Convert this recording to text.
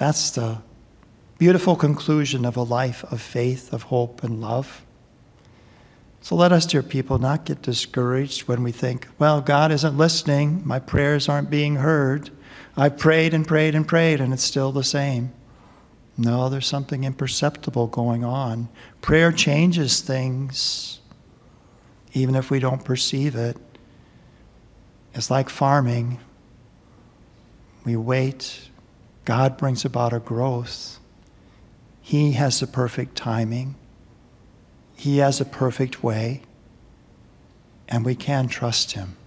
That's the beautiful conclusion of a life of faith, of hope, and love. So let us, dear people, not get discouraged when we think, well, God isn't listening. My prayers aren't being heard. I've prayed and prayed and prayed, and it's still the same. No, there's something imperceptible going on. Prayer changes things, even if we don't perceive it. It's like farming. We wait. God brings about a growth. He has the perfect timing. He has a perfect way. And we can trust him.